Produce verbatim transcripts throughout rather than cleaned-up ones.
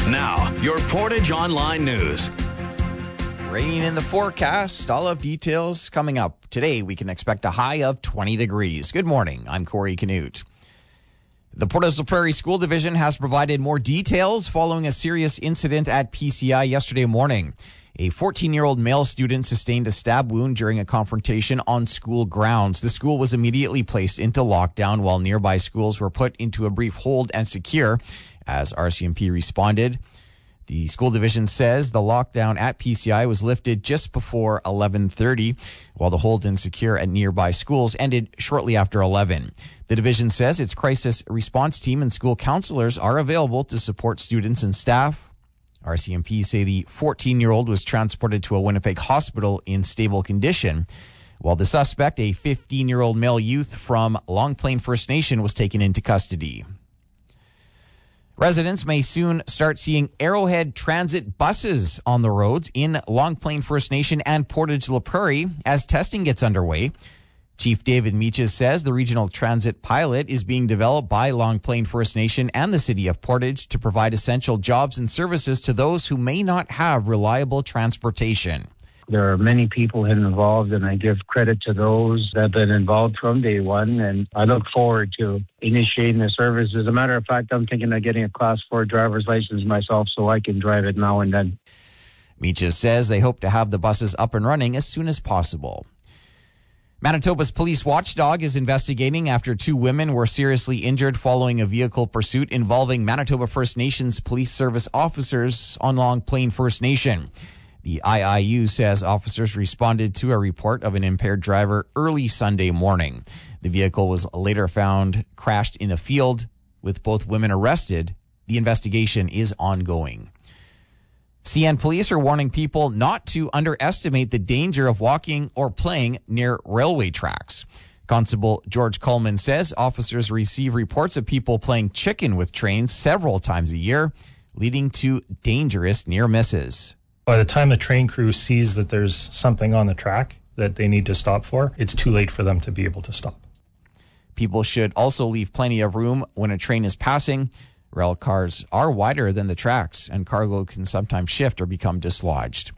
Now, your Portage Online News. Rain in the forecast. All of details coming up. Today, we can expect a high of twenty degrees. Good morning. I'm Corey Canute. The Portage la Prairie School Division has provided more details following a serious incident at P C I yesterday morning. A fourteen-year-old male student sustained a stab wound during a confrontation on school grounds. The school was immediately placed into lockdown while nearby schools were put into a brief hold and secure as R C M P responded. The school division says the lockdown at P C I was lifted just before eleven thirty, while the hold and secure at nearby schools ended shortly after eleven. The division says its crisis response team and school counselors are available to support students and staff. R C M P say the fourteen-year-old was transported to a Winnipeg hospital in stable condition, while the suspect, a fifteen-year-old male youth from Long Plain First Nation, was taken into custody. Residents may soon start seeing Arrowhead Transit buses on the roads in Long Plain First Nation and Portage la Prairie as testing gets underway. Chief David Meaches says the regional transit pilot is being developed by Long Plain First Nation and the City of Portage to provide essential jobs and services to those who may not have reliable transportation. There are many people involved, and I give credit to those that have been involved from day one, and I look forward to initiating the service. As a matter of fact, I'm thinking of getting a Class four driver's license myself so I can drive it now and then. Meaches says they hope to have the buses up and running as soon as possible. Manitoba's police watchdog is investigating after two women were seriously injured following a vehicle pursuit involving Manitoba First Nations Police Service officers on Long Plain First Nation. The I I U says officers responded to a report of an impaired driver early Sunday morning. The vehicle was later found crashed in a field with both women arrested. The investigation is ongoing. C N police are warning people not to underestimate the danger of walking or playing near railway tracks. Constable George Coleman says officers receive reports of people playing chicken with trains several times a year, leading to dangerous near misses. By the time the train crew sees that there's something on the track that they need to stop for, it's too late for them to be able to stop. People should also leave plenty of room when a train is passing. Rail cars are wider than the tracks, and cargo can sometimes shift or become dislodged.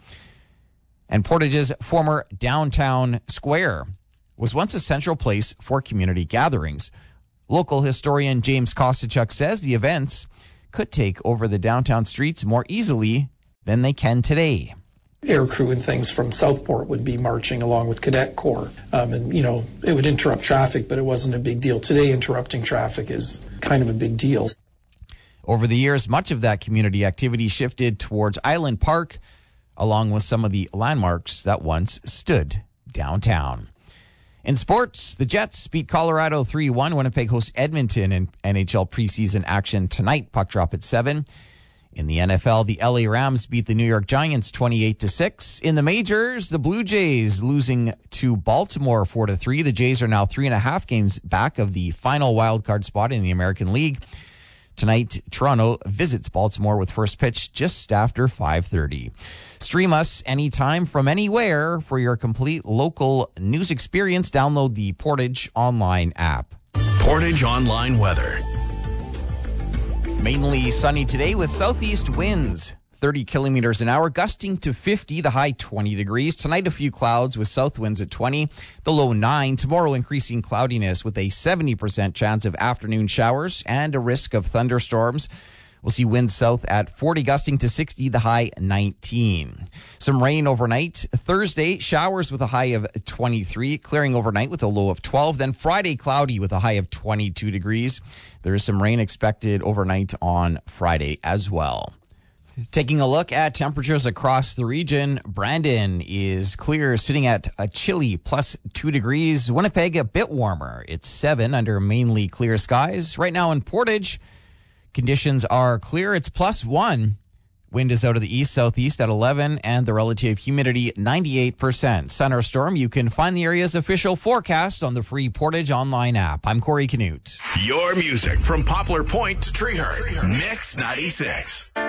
And Portage's former downtown square was once a central place for community gatherings. Local historian James Kostachuk says the events could take over the downtown streets more easily than they can today. Aircrew and things from Southport would be marching along with Cadet Corps. Um, and, you know, it would interrupt traffic, but it wasn't a big deal. Today, interrupting traffic is kind of a big deal. Over the years, much of that community activity shifted towards Island Park, along with some of the landmarks that once stood downtown. In sports, the Jets beat Colorado three one. Winnipeg hosts Edmonton in N H L preseason action tonight. Puck drop at seven. In the N F L, the L A Rams beat the New York Giants twenty-eight to six. In the majors, the Blue Jays losing to Baltimore four to three. The Jays are now three and a half games back of the final wildcard spot in the American League. Tonight, Toronto visits Baltimore with first pitch just after five thirty. Stream us anytime from anywhere for your complete local news experience. Download the Portage Online app. Portage Online weather. Mainly sunny today with southeast winds, thirty kilometers an hour, gusting to fifty, the high twenty degrees. Tonight, a few clouds with south winds at twenty, the low nine. Tomorrow, increasing cloudiness with a seventy percent chance of afternoon showers and a risk of thunderstorms. We'll see winds south at forty, gusting to sixty, the high nineteen. Some rain overnight. Thursday, showers with a high of twenty-three, clearing overnight with a low of twelve. Then Friday, cloudy with a high of twenty-two degrees. There is some rain expected overnight on Friday as well. Taking a look at temperatures across the region, Brandon is clear, sitting at a chilly plus two degrees. Winnipeg, a bit warmer. It's seven under mainly clear skies. Right now in Portage, conditions are clear. It's plus one. Wind is out of the east-southeast at eleven, and the relative humidity ninety-eight percent. Sun or storm, you can find the area's official forecast on the free Portage Online app. I'm Corey Canute. Your music from Poplar Point to Treehurst. Mix ninety-six.